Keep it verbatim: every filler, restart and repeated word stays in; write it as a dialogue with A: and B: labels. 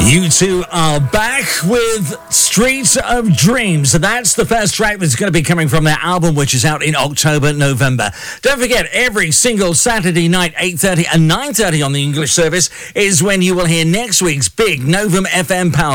A: U two are back with Streets of Dreams. So that's the first track that's going to be coming from their album, which is out in October, November. Don't forget, every single Saturday night, eight thirty and nine thirty on the English service is when you will hear next week's big Novum F M Power